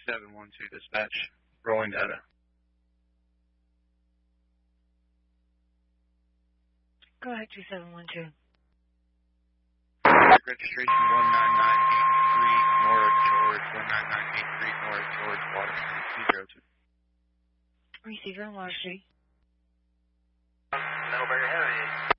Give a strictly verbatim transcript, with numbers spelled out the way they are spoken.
seven one two dispatch. Rolling data. Go ahead, two seven one two. Registration one nine nine eight three North George, one nine nine eight three North George, Water Street, two zero two. Receiver on Water Street. Middlebury Heavy.